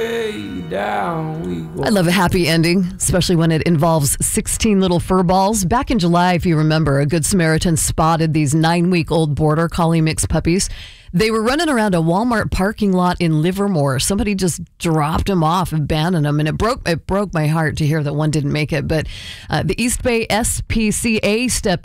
Way down we go. I love a happy ending, especially when it involves 16 little fur balls. Back in July, if you remember, a Good Samaritan spotted these 9-week-old border collie mix puppies. They were running around a Walmart parking lot in Livermore. Somebody just dropped them off, abandoned them, and it broke my heart to hear that one didn't make it. But the East Bay SPCA stepped